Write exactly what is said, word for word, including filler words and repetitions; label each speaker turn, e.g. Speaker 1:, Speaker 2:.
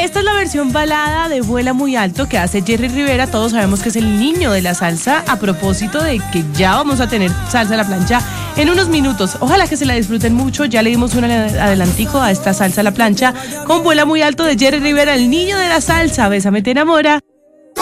Speaker 1: esta es la versión balada de Vuela Muy Alto que hace Jerry Rivera. Todos sabemos que es el niño de la salsa, a propósito de que ya vamos a tener salsa a la plancha en unos minutos. Ojalá que se la disfruten mucho. Ya le dimos un adelantico a esta salsa a la plancha con Vuela Muy Alto de Jerry Rivera, el niño de la salsa. Bésame, te enamora.